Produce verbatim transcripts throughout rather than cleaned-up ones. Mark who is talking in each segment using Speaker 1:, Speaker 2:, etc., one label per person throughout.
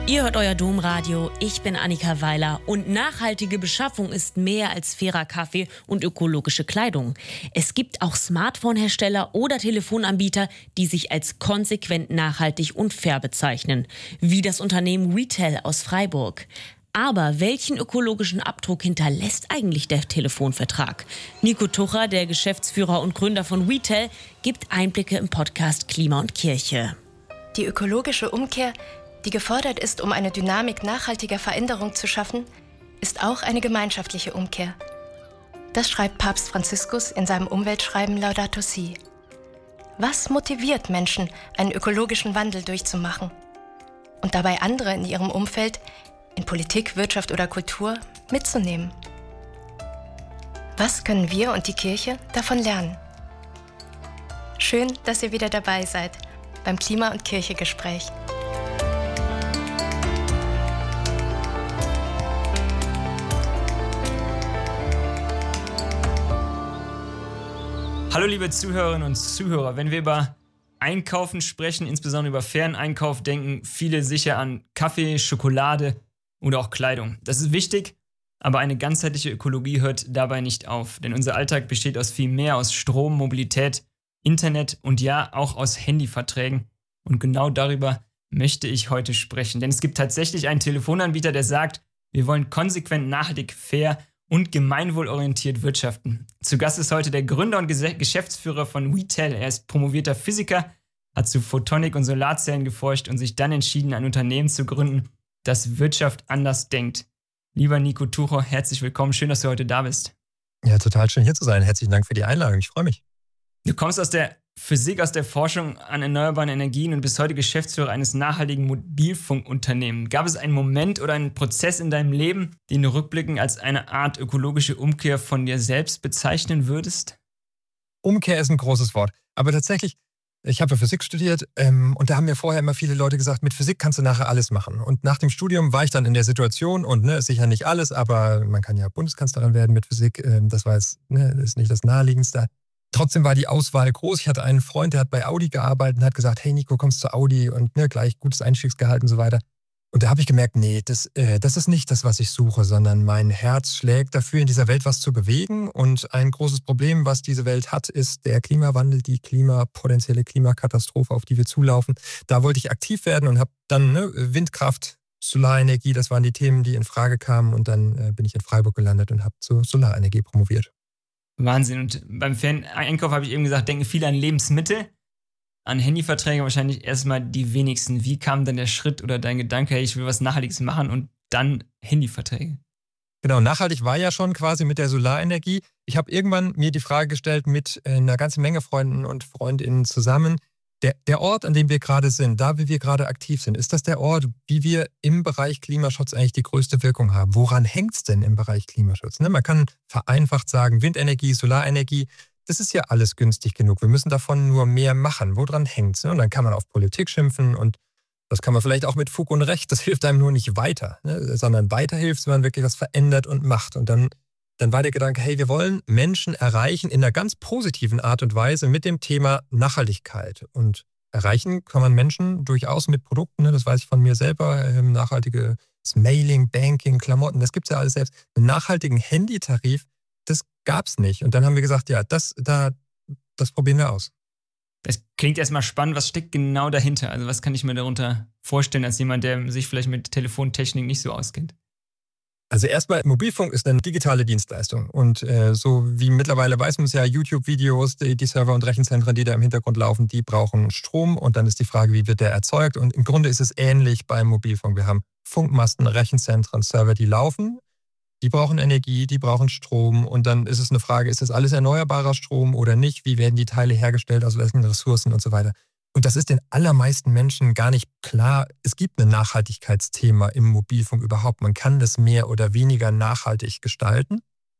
Speaker 1: Ihr hört euer Domradio, ich bin Annika Weiler und nachhaltige Beschaffung ist mehr als fairer Kaffee und ökologische Kleidung. Es gibt auch Smartphone-Hersteller oder Telefonanbieter, die sich als konsequent nachhaltig und fair bezeichnen, wie das Unternehmen Retail aus Freiburg. Aber welchen ökologischen Abdruck hinterlässt eigentlich der Telefonvertrag? Nico Tucher, der Geschäftsführer und Gründer von Retail, gibt Einblicke im Podcast Klima und Kirche.
Speaker 2: Die ökologische Umkehr, die gefordert ist, um eine Dynamik nachhaltiger Veränderung zu schaffen, ist auch eine gemeinschaftliche Umkehr. Das schreibt Papst Franziskus in seinem Umweltschreiben Laudato Si. Was motiviert Menschen, einen ökologischen Wandel durchzumachen? Und dabei andere in ihrem Umfeld, in Politik, Wirtschaft oder Kultur, mitzunehmen? Was können wir und die Kirche davon lernen? Schön, dass ihr wieder dabei seid beim Klima- und Kirche-Gespräch.
Speaker 3: Hallo liebe Zuhörerinnen und Zuhörer, wenn wir über Einkaufen sprechen, insbesondere über fairen Einkauf, denken viele sicher an Kaffee, Schokolade oder auch Kleidung. Das ist wichtig, aber eine ganzheitliche Ökologie hört dabei nicht auf, denn unser Alltag besteht aus viel mehr, aus Strom, Mobilität, Internet und ja auch aus Handyverträgen. Und genau darüber möchte ich heute sprechen, denn es gibt tatsächlich einen Telefonanbieter, der sagt, wir wollen konsequent, nachhaltig, fair und gemeinwohlorientiert wirtschaften. Zu Gast ist heute der Gründer und Ges- Geschäftsführer von Retail. Er ist promovierter Physiker, hat zu Photonik und Solarzellen geforscht und sich dann entschieden, ein Unternehmen zu gründen, das Wirtschaft anders denkt. Lieber Nico Tucher, herzlich willkommen. Schön, dass du heute da bist.
Speaker 4: Ja, total schön hier zu sein. Herzlichen Dank für die Einladung. Ich freue mich.
Speaker 3: Du kommst aus der Physik, aus der Forschung an erneuerbaren Energien und bist heute Geschäftsführer eines nachhaltigen Mobilfunkunternehmens. Gab es einen Moment oder einen Prozess in deinem Leben, den du rückblickend als eine Art ökologische Umkehr von dir selbst bezeichnen würdest?
Speaker 4: Umkehr ist ein großes Wort. Aber tatsächlich, ich habe ja Physik studiert ähm, und da haben mir vorher immer viele Leute gesagt, mit Physik kannst du nachher alles machen. Und nach dem Studium war ich dann in der Situation und ne, ist sicher nicht alles, aber man kann ja Bundeskanzlerin werden mit Physik. Ähm, das war jetzt, ne, ist nicht das Naheliegendste. Trotzdem war die Auswahl groß. Ich hatte einen Freund, der hat bei Audi gearbeitet und hat gesagt, hey Nico, kommst zu Audi und ne, gleich gutes Einstiegsgehalt und so weiter. Und da habe ich gemerkt, nee, das, äh, das ist nicht das, was ich suche, sondern mein Herz schlägt dafür, in dieser Welt was zu bewegen. Und ein großes Problem, was diese Welt hat, ist der Klimawandel, die Klima, potenzielle Klimakatastrophe, auf die wir zulaufen. Da wollte ich aktiv werden und habe dann ne, Windkraft, Solarenergie, das waren die Themen, die in Frage kamen. Und dann äh, bin ich in Freiburg gelandet und habe zur Solarenergie promoviert.
Speaker 3: Wahnsinn. Und beim fairen Einkauf habe ich eben gesagt, denken viele an Lebensmittel, an Handyverträge wahrscheinlich erstmal die wenigsten. Wie kam denn der Schritt oder dein Gedanke, hey, ich will was Nachhaltiges machen und dann Handyverträge?
Speaker 4: Genau, nachhaltig war ja schon quasi mit der Solarenergie. Ich habe irgendwann mir die Frage gestellt mit einer ganzen Menge Freunden und Freundinnen zusammen, der, der Ort, an dem wir gerade sind, da wie wir gerade aktiv sind, ist das der Ort, wie wir im Bereich Klimaschutz eigentlich die größte Wirkung haben? Woran hängt es denn im Bereich Klimaschutz? Ne, man kann vereinfacht sagen, Windenergie, Solarenergie, das ist ja alles günstig genug. Wir müssen davon nur mehr machen. Woran hängt es? Ne? Und dann kann man auf Politik schimpfen und das kann man vielleicht auch mit Fug und Recht. Das hilft einem nur nicht weiter, ne? Sondern weiterhilft, wenn man wirklich was verändert und macht. Und dann, dann war der Gedanke, hey, wir wollen Menschen erreichen in einer ganz positiven Art und Weise mit dem Thema Nachhaltigkeit. Und erreichen kann man Menschen durchaus mit Produkten, ne? Das weiß ich von mir selber, ähm, nachhaltiges Mailing, Banking, Klamotten, das gibt es ja alles selbst. Einen nachhaltigen Handytarif, das gab es nicht. Und dann haben wir gesagt, ja, das, da, das probieren wir aus.
Speaker 3: Das klingt erstmal spannend. Was steckt genau dahinter? Also was kann ich mir darunter vorstellen als jemand, der sich vielleicht mit Telefontechnik nicht so auskennt?
Speaker 4: Also erstmal, Mobilfunk ist eine digitale Dienstleistung. Und äh, so wie mittlerweile weiß man es ja, YouTube-Videos, die, die Server und Rechenzentren, die da im Hintergrund laufen, die brauchen Strom. Und dann ist die Frage, wie wird der erzeugt? Und im Grunde ist es ähnlich beim Mobilfunk. Wir haben Funkmasten, Rechenzentren, Server, die laufen. Die brauchen Energie, die brauchen Strom. Und dann ist es eine Frage, ist das alles erneuerbarer Strom oder nicht? Wie werden die Teile hergestellt, aus welchen Ressourcen und so weiter? Und das ist den allermeisten Menschen gar nicht klar. Es gibt ein Nachhaltigkeitsthema im Mobilfunk überhaupt. Man kann das mehr oder weniger nachhaltig gestalten.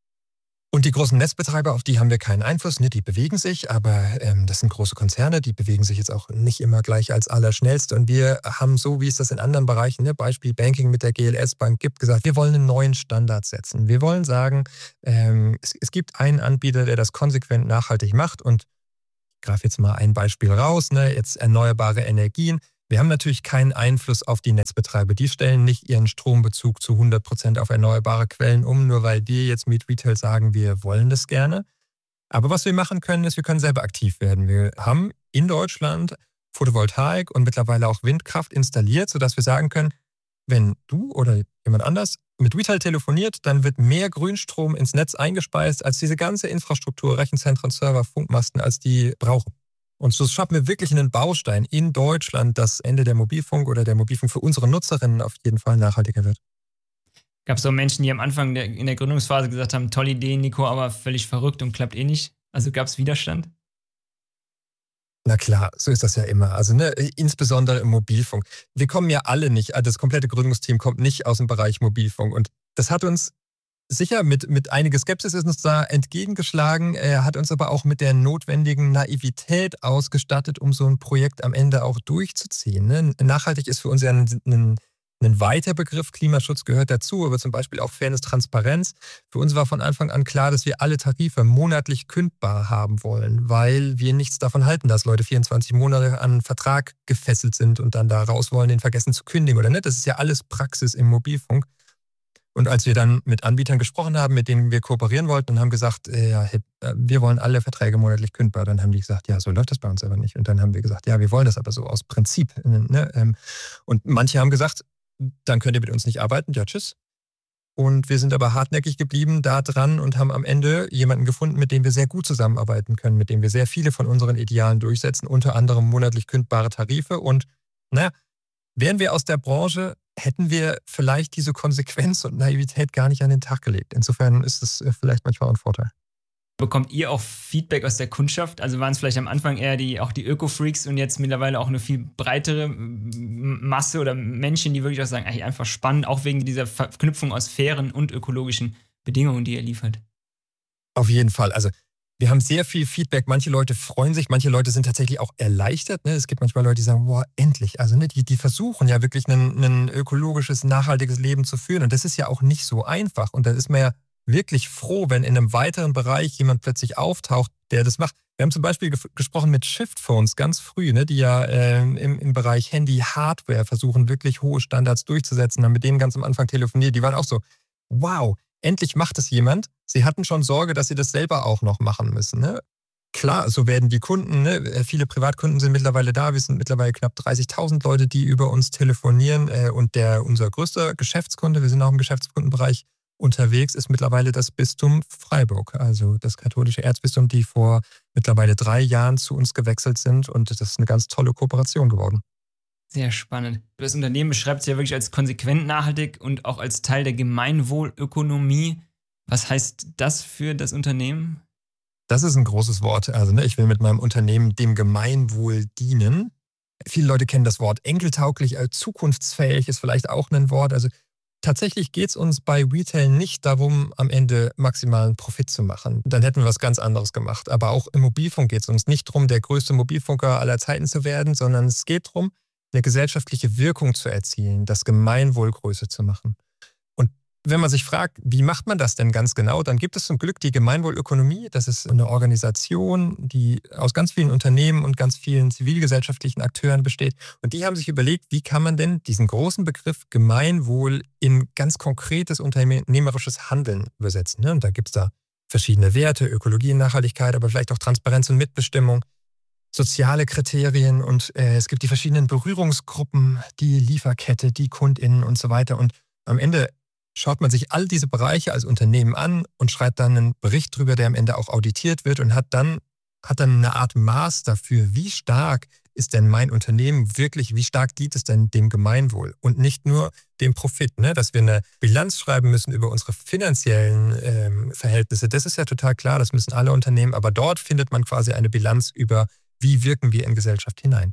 Speaker 4: Und die großen Netzbetreiber, auf die haben wir keinen Einfluss, ne? Die bewegen sich, aber ähm, das sind große Konzerne, die bewegen sich jetzt auch nicht immer gleich als allerschnellste. Und wir haben, so wie es das in anderen Bereichen, ne, Beispiel Banking mit der G L S-Bank gibt, gesagt, wir wollen einen neuen Standard setzen. Wir wollen sagen, ähm, es, es gibt einen Anbieter, der das konsequent nachhaltig macht. Und ich greife jetzt mal ein Beispiel raus, ne? Jetzt erneuerbare Energien. Wir haben natürlich keinen Einfluss auf die Netzbetreiber. Die stellen nicht ihren Strombezug zu hundert Prozent auf erneuerbare Quellen um, nur weil wir jetzt mit Retail sagen, wir wollen das gerne. Aber was wir machen können, ist, wir können selber aktiv werden. Wir haben in Deutschland Photovoltaik und mittlerweile auch Windkraft installiert, sodass wir sagen können, wenn du oder jemand anders mit Retail telefoniert, dann wird mehr Grünstrom ins Netz eingespeist, als diese ganze Infrastruktur, Rechenzentren, Server, Funkmasten, als die brauchen. Und so schaffen wir wirklich einen Baustein in Deutschland, dass Ende der Mobilfunk oder der Mobilfunk für unsere Nutzerinnen auf jeden Fall nachhaltiger wird.
Speaker 3: Gab es auch Menschen, die am Anfang der, in der Gründungsphase gesagt haben, tolle Idee, Nico, aber völlig verrückt und klappt eh nicht? Also gab es Widerstand?
Speaker 4: Na klar, so ist das ja immer. Also ne, insbesondere im Mobilfunk. Wir kommen ja alle nicht, das komplette Gründungsteam kommt nicht aus dem Bereich Mobilfunk. Und das hat uns sicher mit, mit einiger Skepsis ist uns da entgegengeschlagen. Er hat uns aber auch mit der notwendigen Naivität ausgestattet, um so ein Projekt am Ende auch durchzuziehen. Ne? Nachhaltig ist für uns ja ein, ein, ein weiter Begriff. Klimaschutz gehört dazu, aber zum Beispiel auch Fairness, Transparenz. Für uns war von Anfang an klar, dass wir alle Tarife monatlich kündbar haben wollen, weil wir nichts davon halten, dass Leute vierundzwanzig Monate an einen Vertrag gefesselt sind und dann da raus wollen, den vergessen zu kündigen oder nicht. Das ist ja alles Praxis im Mobilfunk. Und als wir dann mit Anbietern gesprochen haben, mit denen wir kooperieren wollten und haben gesagt, äh, ja, wir wollen alle Verträge monatlich kündbar, dann haben die gesagt, ja, so läuft das bei uns aber nicht. Und dann haben wir gesagt, ja, wir wollen das aber so aus Prinzip. Ne? Und manche haben gesagt, dann könnt ihr mit uns nicht arbeiten, ja, tschüss. Und wir sind aber hartnäckig geblieben da dran und haben am Ende jemanden gefunden, mit dem wir sehr gut zusammenarbeiten können, mit dem wir sehr viele von unseren Idealen durchsetzen, unter anderem monatlich kündbare Tarife. Und naja, wären wir aus der Branche, hätten wir vielleicht diese Konsequenz und Naivität gar nicht an den Tag gelegt. Insofern ist es vielleicht manchmal ein Vorteil.
Speaker 3: Bekommt ihr auch Feedback aus der Kundschaft? Also waren es vielleicht am Anfang eher die, auch die Öko-Freaks und jetzt mittlerweile auch eine viel breitere Masse oder Menschen, die wirklich auch sagen, ey, einfach spannend, auch wegen dieser Verknüpfung aus fairen und ökologischen Bedingungen, die ihr liefert?
Speaker 4: Auf jeden Fall. Also wir haben sehr viel Feedback. Manche Leute freuen sich, manche Leute sind tatsächlich auch erleichtert. Ne? Es gibt manchmal Leute, die sagen, boah, endlich. Also ne, die, die versuchen ja wirklich ein, ein ökologisches, nachhaltiges Leben zu führen. Und das ist ja auch nicht so einfach. Und da ist man ja wirklich froh, wenn in einem weiteren Bereich jemand plötzlich auftaucht, der das macht. Wir haben zum Beispiel ge- gesprochen mit Shift-Phones ganz früh, ne, die ja äh, im, im Bereich Handy-Hardware versuchen, wirklich hohe Standards durchzusetzen. Haben mit denen ganz am Anfang telefoniert. Die waren auch so, wow, endlich macht es jemand. Sie hatten schon Sorge, dass sie das selber auch noch machen müssen. Ne? Klar, so werden die Kunden, ne? Viele Privatkunden sind mittlerweile da. Wir sind mittlerweile knapp dreißigtausend Leute, die über uns telefonieren. Äh, und der, unser größter Geschäftskunde, wir sind auch im Geschäftskundenbereich unterwegs, ist mittlerweile das Bistum Freiburg. Also das katholische Erzbistum, die vor mittlerweile drei Jahren zu uns gewechselt sind. Und das ist eine ganz tolle Kooperation geworden.
Speaker 3: Sehr spannend. Das Unternehmen beschreibt sich ja wirklich als konsequent nachhaltig und auch als Teil der Gemeinwohlökonomie. Was heißt das für das Unternehmen?
Speaker 4: Das ist ein großes Wort. Also ne, ich will mit meinem Unternehmen dem Gemeinwohl dienen. Viele Leute kennen das Wort enkeltauglich, äh, zukunftsfähig ist vielleicht auch ein Wort. Also tatsächlich geht es uns bei Retail nicht darum, am Ende maximalen Profit zu machen. Dann hätten wir was ganz anderes gemacht. Aber auch im Mobilfunk geht es uns nicht darum, der größte Mobilfunker aller Zeiten zu werden, sondern es geht darum, eine gesellschaftliche Wirkung zu erzielen, das Gemeinwohl größer zu machen. Und wenn man sich fragt, wie macht man das denn ganz genau, dann gibt es zum Glück die Gemeinwohlökonomie. Das ist eine Organisation, die aus ganz vielen Unternehmen und ganz vielen zivilgesellschaftlichen Akteuren besteht. Und die haben sich überlegt, wie kann man denn diesen großen Begriff Gemeinwohl in ganz konkretes unternehmerisches Handeln übersetzen. Und da gibt es da verschiedene Werte, Ökologie, Nachhaltigkeit, aber vielleicht auch Transparenz und Mitbestimmung, soziale Kriterien und äh, es gibt die verschiedenen Berührungsgruppen, die Lieferkette, die KundInnen und so weiter. Und am Ende schaut man sich all diese Bereiche als Unternehmen an und schreibt dann einen Bericht drüber, der am Ende auch auditiert wird und hat dann, hat dann eine Art Maß dafür, wie stark ist denn mein Unternehmen wirklich, wie stark dient es denn dem Gemeinwohl und nicht nur dem Profit, ne? Dass wir eine Bilanz schreiben müssen über unsere finanziellen ähm, Verhältnisse. Das ist ja total klar, das müssen alle Unternehmen, aber dort findet man quasi eine Bilanz über, wie wirken wir in Gesellschaft hinein.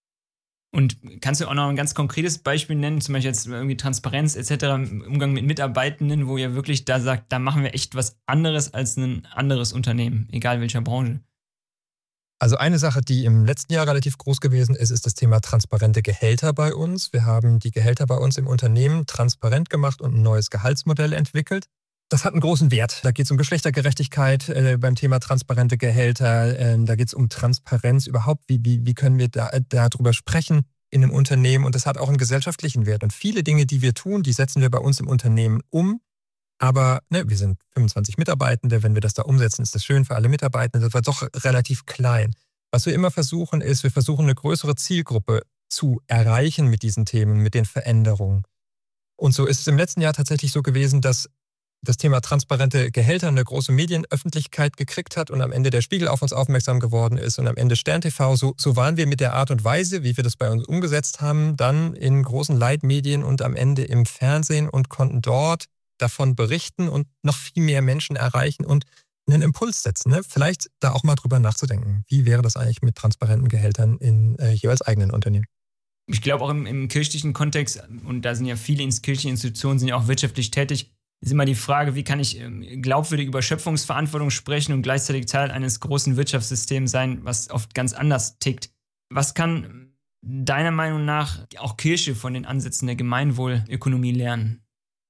Speaker 3: Und kannst du auch noch ein ganz konkretes Beispiel nennen, zum Beispiel jetzt irgendwie Transparenz et cetera im Umgang mit Mitarbeitenden, wo ihr wirklich da sagt, da machen wir echt was anderes als ein anderes Unternehmen, egal welcher Branche?
Speaker 4: Also eine Sache, die im letzten Jahr relativ groß gewesen ist, ist das Thema transparente Gehälter bei uns. Wir haben die Gehälter bei uns im Unternehmen transparent gemacht und ein neues Gehaltsmodell entwickelt. Das hat einen großen Wert. Da geht es um Geschlechtergerechtigkeit äh, beim Thema transparente Gehälter. Äh, da geht es um Transparenz überhaupt. Wie, wie, wie können wir da, darüber sprechen? in einem Unternehmen und das hat auch einen gesellschaftlichen Wert. Und viele Dinge, die wir tun, die setzen wir bei uns im Unternehmen um. Aber ne, wir sind fünfundzwanzig Mitarbeitende, wenn wir das da umsetzen, ist das schön für alle Mitarbeitenden, das war doch relativ klein. Was wir immer versuchen ist, wir versuchen eine größere Zielgruppe zu erreichen mit diesen Themen, mit den Veränderungen. Und so ist es im letzten Jahr tatsächlich so gewesen, dass das Thema transparente Gehälter eine große Medienöffentlichkeit gekriegt hat und am Ende der Spiegel auf uns aufmerksam geworden ist und am Ende Stern T V. So, so waren wir mit der Art und Weise, wie wir das bei uns umgesetzt haben, dann in großen Leitmedien und am Ende im Fernsehen und konnten dort davon berichten und noch viel mehr Menschen erreichen und einen Impuls setzen. Ne? Vielleicht da auch mal drüber nachzudenken. Wie wäre das eigentlich mit transparenten Gehältern in äh, jeweils eigenen Unternehmen?
Speaker 3: Ich glaube auch im, im kirchlichen Kontext, und da sind ja viele kirchliche Institutionen, sind ja auch wirtschaftlich tätig, ist immer die Frage, wie kann ich glaubwürdig über Schöpfungsverantwortung sprechen und gleichzeitig Teil eines großen Wirtschaftssystems sein, was oft ganz anders tickt. Was kann deiner Meinung nach auch Kirche von den Ansätzen der Gemeinwohlökonomie lernen?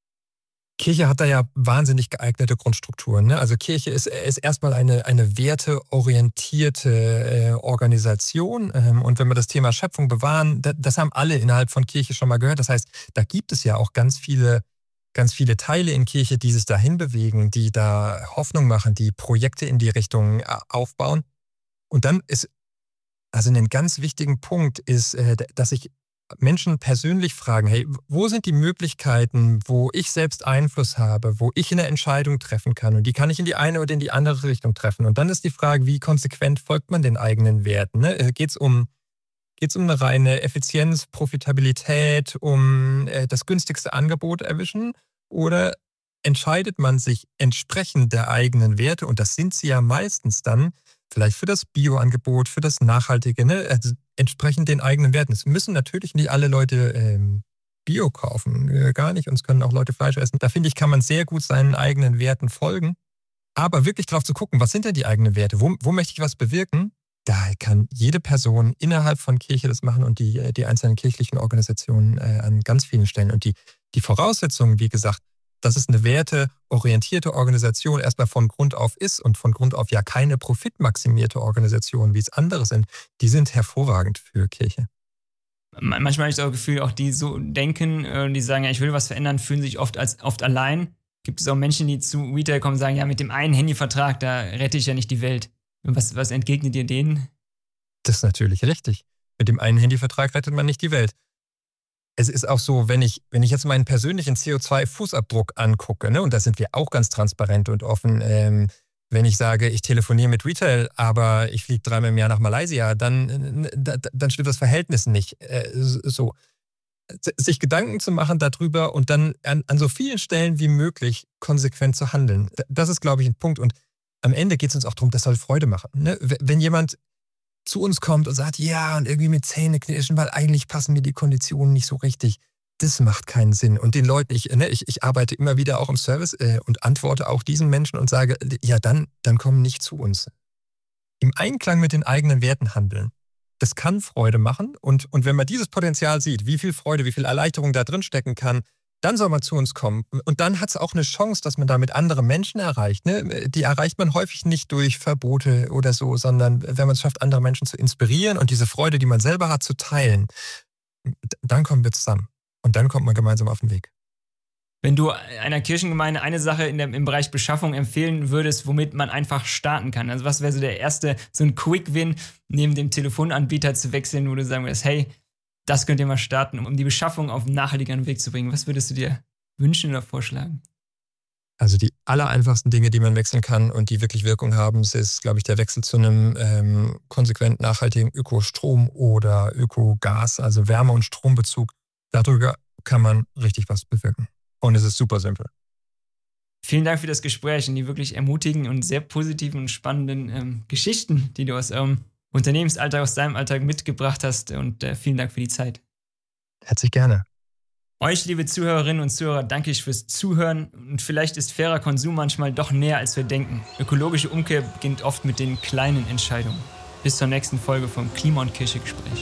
Speaker 4: Kirche hat da ja wahnsinnig geeignete Grundstrukturen. Ne? Also Kirche ist, ist erstmal eine, eine werteorientierte äh, Organisation. Ähm, und wenn wir das Thema Schöpfung bewahren, das, das haben alle innerhalb von Kirche schon mal gehört. Das heißt, da gibt es ja auch ganz viele, ganz viele Teile in Kirche, die sich dahin bewegen, die da Hoffnung machen, die Projekte in die Richtung aufbauen. Und dann ist, also ein ganz wichtigen Punkt ist, äh, dass ich Menschen persönlich fragen, hey, wo sind die Möglichkeiten, wo ich selbst Einfluss habe, wo ich eine Entscheidung treffen kann und die kann ich in die eine oder in die andere Richtung treffen. Und dann ist die Frage, wie konsequent folgt man den eigenen Werten? Ne? Geht es um, geht's um eine reine Effizienz, Profitabilität, um äh, das günstigste Angebot erwischen oder entscheidet man sich entsprechend der eigenen Werte und das sind sie ja meistens dann, vielleicht für das Bio-Angebot, für das Nachhaltige, ne? Also entsprechend den eigenen Werten. Es müssen natürlich nicht alle Leute ähm, Bio kaufen, äh, gar nicht. Und es können auch Leute Fleisch essen. Da finde ich, kann man sehr gut seinen eigenen Werten folgen. Aber wirklich drauf zu gucken, was sind denn die eigenen Werte? Wo, wo möchte ich was bewirken? Da kann jede Person innerhalb von Kirche das machen und die, die einzelnen kirchlichen Organisationen äh, an ganz vielen Stellen. Und die, die Voraussetzungen, wie gesagt, dass es eine werteorientierte Organisation erstmal von Grund auf ist und von Grund auf ja keine profitmaximierte Organisation, wie es andere sind, die sind hervorragend für Kirche.
Speaker 3: Manchmal habe ich das Gefühl, auch die so denken, die sagen, ja, ich will was verändern, fühlen sich oft als oft allein. Gibt es auch Menschen, die zu Retail kommen und sagen, ja, mit dem einen Handyvertrag, da rette ich ja nicht die Welt. Was, was entgegnet ihr denen?
Speaker 4: Das ist natürlich richtig. Mit dem einen Handyvertrag rettet man nicht die Welt. Es ist auch so, wenn ich, wenn ich jetzt meinen persönlichen C O zwei Fußabdruck angucke, ne, und da sind wir auch ganz transparent und offen, ähm, wenn ich sage, ich telefoniere mit Retail, aber ich fliege dreimal im Jahr nach Malaysia, dann, dann stimmt das Verhältnis nicht. Äh, so. Sich Gedanken zu machen darüber und dann an, an so vielen Stellen wie möglich konsequent zu handeln. Das ist, glaube ich, ein Punkt. Und am Ende geht es uns auch darum, das soll Freude machen. Ne? Wenn jemand zu uns kommt und sagt, ja, und irgendwie mit Zähne knirschen, weil eigentlich passen mir die Konditionen nicht so richtig. Das macht keinen Sinn. Und den Leuten, ich, ne, ich, ich arbeite immer wieder auch im Service äh, und antworte auch diesen Menschen und sage, ja, dann, dann komm nicht zu uns. Im Einklang mit den eigenen Werten handeln. Das kann Freude machen. Und, und wenn man dieses Potenzial sieht, wie viel Freude, wie viel Erleichterung da drin stecken kann, dann soll man zu uns kommen. Und dann hat es auch eine Chance, dass man damit andere Menschen erreicht. Ne? Die erreicht man häufig nicht durch Verbote oder so, sondern wenn man es schafft, andere Menschen zu inspirieren und diese Freude, die man selber hat, zu teilen, dann kommen wir zusammen. Und dann kommt man gemeinsam auf den Weg.
Speaker 3: Wenn du einer Kirchengemeinde eine Sache in der, im Bereich Beschaffung empfehlen würdest, womit man einfach starten kann, also was wäre so der erste, so ein Quick-Win, neben dem Telefonanbieter zu wechseln, wo du sagen würdest, hey, das könnt ihr mal starten, um die Beschaffung auf einen nachhaltigeren Weg zu bringen. Was würdest du dir wünschen oder vorschlagen?
Speaker 4: Also die allereinfachsten Dinge, die man wechseln kann und die wirklich Wirkung haben, ist, glaube ich, der Wechsel zu einem ähm, konsequent nachhaltigen Ökostrom oder Ökogas, also Wärme- und Strombezug. Darüber kann man richtig was bewirken. Und es ist super simpel.
Speaker 3: Vielen Dank für das Gespräch und die wirklich ermutigen und sehr positiven und spannenden ähm, Geschichten, die du aus eurem Unternehmensalltag, aus deinem Alltag mitgebracht hast. Und äh, vielen Dank für die Zeit.
Speaker 4: Herzlich gerne.
Speaker 3: Euch, liebe Zuhörerinnen und Zuhörer, danke ich fürs Zuhören. Und vielleicht ist fairer Konsum manchmal doch näher, als wir denken. Ökologische Umkehr beginnt oft mit den kleinen Entscheidungen. Bis zur nächsten Folge vom Klima- und Kirche-Gespräch.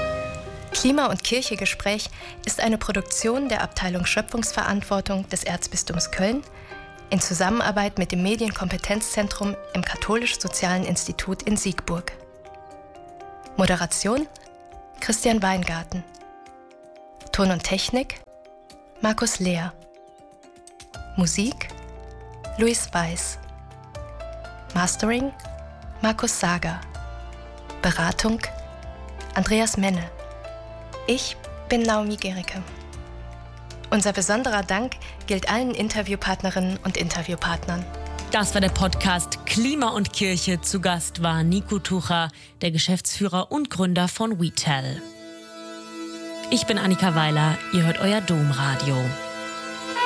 Speaker 2: Klima- und Kirche-Gespräch ist eine Produktion der Abteilung Schöpfungsverantwortung des Erzbistums Köln in Zusammenarbeit mit dem Medienkompetenzzentrum im Katholisch-Sozialen Institut in Siegburg. Moderation Christian Weingarten. Ton und Technik Markus Lehr. Musik Luis Weiß. Mastering Markus Sager. Beratung Andreas Menne. Ich bin Naomi Gericke. Unser besonderer Dank gilt allen Interviewpartnerinnen und Interviewpartnern.
Speaker 1: Das war der Podcast Klima und Kirche. Zu Gast war Nico Tucher, der Geschäftsführer und Gründer von WeTel. Ich bin Annika Weiler, ihr hört euer Domradio.